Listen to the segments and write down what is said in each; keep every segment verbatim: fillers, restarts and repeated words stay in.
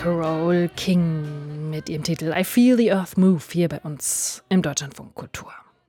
Carole King mit ihrem Titel I Feel the Earth Move hier bei uns im Deutschlandfunk Kultur.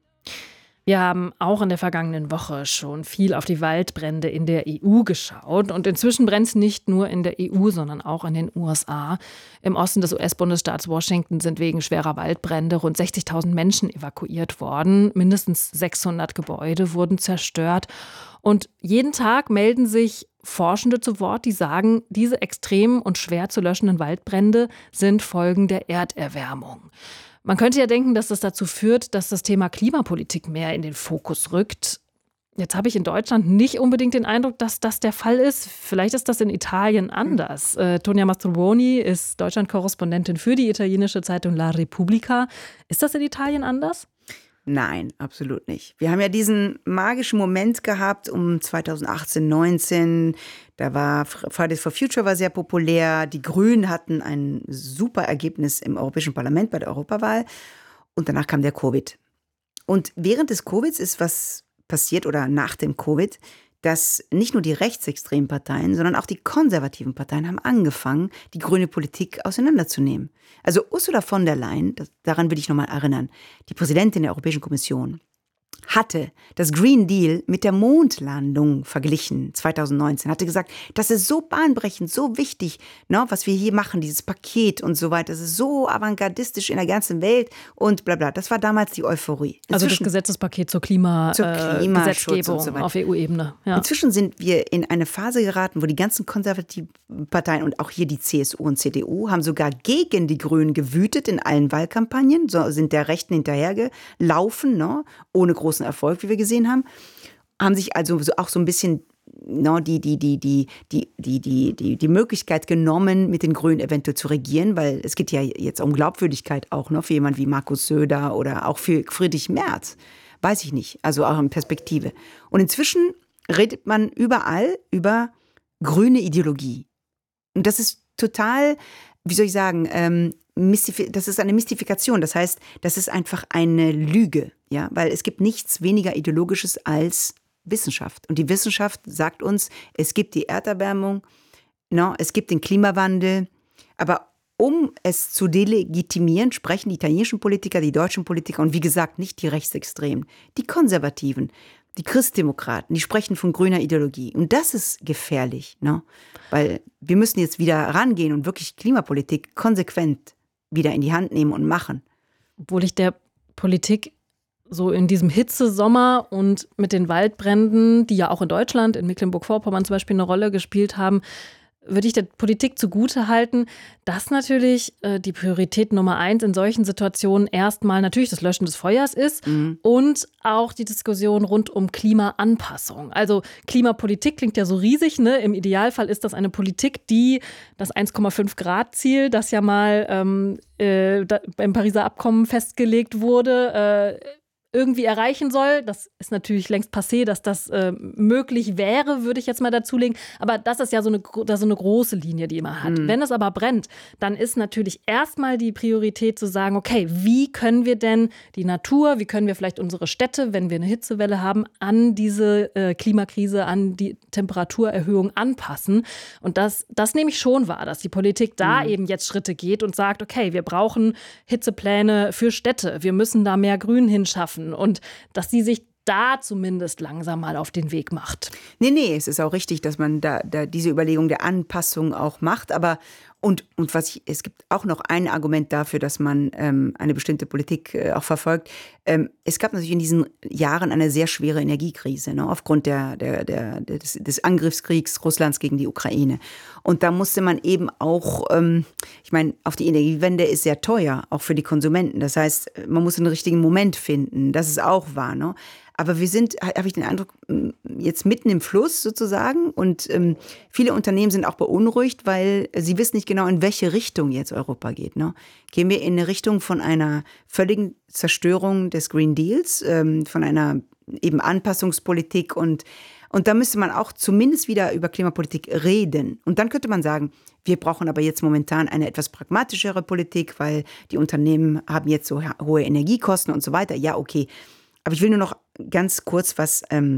Wir haben auch in der vergangenen Woche schon viel auf die Waldbrände in der E U geschaut. Und inzwischen brennt es nicht nur in der E U, sondern auch in den U S A. Im Osten des U S-Bundesstaats Washington sind wegen schwerer Waldbrände rund sechzigtausend Menschen evakuiert worden. Mindestens sechshundert Gebäude wurden zerstört. Und jeden Tag melden sich Forschende zu Wort, die sagen, diese extremen und schwer zu löschenden Waldbrände sind Folgen der Erderwärmung. Man könnte ja denken, dass das dazu führt, dass das Thema Klimapolitik mehr in den Fokus rückt. Jetzt habe ich in Deutschland nicht unbedingt den Eindruck, dass das der Fall ist. Vielleicht ist das in Italien anders. Äh, Tonia Mastrobuoni ist Deutschland-Korrespondentin für die italienische Zeitung La Repubblica. Ist das in Italien anders? Nein, absolut nicht. Wir haben ja diesen magischen Moment gehabt um zweitausendachtzehn, neunzehn. Da war Fridays for Future war sehr populär. Die Grünen hatten ein super Ergebnis im Europäischen Parlament bei der Europawahl. Und danach kam der Covid. Und während des Covids ist was passiert oder nach dem Covid, dass nicht nur die rechtsextremen Parteien, sondern auch die konservativen Parteien haben angefangen, die grüne Politik auseinanderzunehmen. Also Ursula von der Leyen, das, daran will ich nochmal erinnern, die Präsidentin der Europäischen Kommission, hatte das Green Deal mit der Mondlandung verglichen, zweitausendneunzehn, hatte gesagt, das ist so bahnbrechend, so wichtig, ne, was wir hier machen, dieses Paket und so weiter, das ist so avantgardistisch in der ganzen Welt und bla bla. Das war damals die Euphorie. Inzwischen, also das Gesetzespaket zur, Klima, zur Klimagesetzgebung äh, so auf E U-Ebene. Ja. Inzwischen sind wir in eine Phase geraten, wo die ganzen konservativen Parteien und auch hier die C S U und C D U haben sogar gegen die Grünen gewütet in allen Wahlkampagnen, so sind der Rechten hinterhergelaufen, ne, ohne großen Erfolg, wie wir gesehen haben, haben sich also auch so ein bisschen no, die, die, die, die, die, die, die, die, die Möglichkeit genommen, mit den Grünen eventuell zu regieren, weil es geht ja jetzt um Glaubwürdigkeit auch, ne, für jemanden wie Markus Söder oder auch für Friedrich Merz. Weiß ich nicht, also auch in Perspektive. Und inzwischen redet man überall über grüne Ideologie. Und das ist total, wie soll ich sagen, ähm, das ist eine Mystifikation. Das heißt, das ist einfach eine Lüge, ja, weil es gibt nichts weniger Ideologisches als Wissenschaft. Und die Wissenschaft sagt uns, es gibt die Erderwärmung, no, es gibt den Klimawandel, aber um es zu delegitimieren, sprechen die italienischen Politiker, die deutschen Politiker und wie gesagt nicht die Rechtsextremen, die Konservativen, die Christdemokraten, die sprechen von grüner Ideologie. Und das ist gefährlich, ne? Weil wir müssen jetzt wieder rangehen und wirklich Klimapolitik konsequent wieder in die Hand nehmen und machen. Obwohl ich der Politik so in diesem Hitzesommer und mit den Waldbränden, die ja auch in Deutschland, in Mecklenburg-Vorpommern zum Beispiel eine Rolle gespielt haben, würde ich der Politik zugutehalten, dass natürlich äh, die Priorität Nummer eins in solchen Situationen erstmal natürlich das Löschen des Feuers ist mhm. und auch die Diskussion rund um Klimaanpassung. Also Klimapolitik klingt ja so riesig, ne? Im Idealfall ist das eine Politik, die das eins Komma fünf Grad Ziel, das ja mal ähm, äh, da, beim Pariser Abkommen festgelegt wurde, äh, irgendwie erreichen soll. Das ist natürlich längst passé, dass das äh, möglich wäre, würde ich jetzt mal dazulegen. Aber das ist ja so eine, das ist so eine große Linie, die man hat. Mhm. Wenn es aber brennt, dann ist natürlich erstmal die Priorität zu sagen, okay, wie können wir denn die Natur, wie können wir vielleicht unsere Städte, wenn wir eine Hitzewelle haben, an diese äh, Klimakrise, an die Temperaturerhöhung anpassen. Und das, das nehme ich schon wahr, dass die Politik da mhm. eben jetzt Schritte geht und sagt, okay, wir brauchen Hitzepläne für Städte, wir müssen da mehr Grün hinschaffen. Und dass sie sich da zumindest langsam mal auf den Weg macht. Nee, nee, es ist auch richtig, dass man da, da diese Überlegung der Anpassung auch macht. Aber und, und was ich, es gibt auch noch ein Argument dafür, dass man ähm, eine bestimmte Politik äh, auch verfolgt. Ähm, es gab natürlich in diesen Jahren eine sehr schwere Energiekrise, ne, aufgrund der, der, der, des, des Angriffskriegs Russlands gegen die Ukraine. Und da musste man eben auch, ähm, ich meine, auf die Energiewende ist sehr teuer, auch für die Konsumenten. Das heißt, man muss den richtigen Moment finden. Das ist auch wahr, ne? Aber wir sind, habe ich den Eindruck, jetzt mitten im Fluss sozusagen und ähm, viele Unternehmen sind auch beunruhigt, weil sie wissen nicht genau, in welche Richtung jetzt Europa geht. Ne? Gehen wir in eine Richtung von einer völligen Zerstörung des Green Deals, ähm, von einer eben Anpassungspolitik und und da müsste man auch zumindest wieder über Klimapolitik reden. Und dann könnte man sagen, wir brauchen aber jetzt momentan eine etwas pragmatischere Politik, weil die Unternehmen haben jetzt so hohe Energiekosten und so weiter. Ja, okay. Aber ich will nur noch ganz kurz was ähm,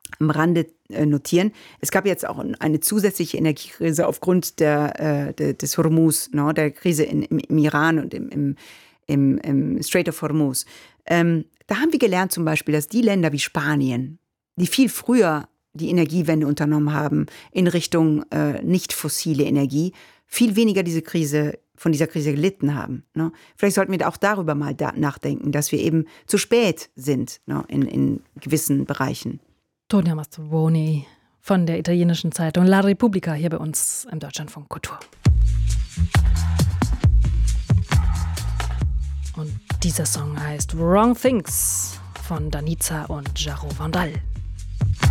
am Rande notieren. Es gab jetzt auch eine zusätzliche Energiekrise aufgrund der, äh, des Hormuz, no, der Krise in, im, im Iran und im, im, im, im Strait of Hormuz. Ähm, da haben wir gelernt zum Beispiel, dass die Länder wie Spanien, die viel früher die Energiewende unternommen haben in Richtung äh, nicht fossile Energie, viel weniger diese Krise, von dieser Krise gelitten haben. Ne? Vielleicht sollten wir auch darüber mal da nachdenken, dass wir eben zu spät sind, ne, in, in gewissen Bereichen. Tonia Mastrobuoni von der italienischen Zeitung La Repubblica hier bei uns im Deutschlandfunk Kultur. Und dieser Song heißt Wrong Things von Danica und Jaro Vandal.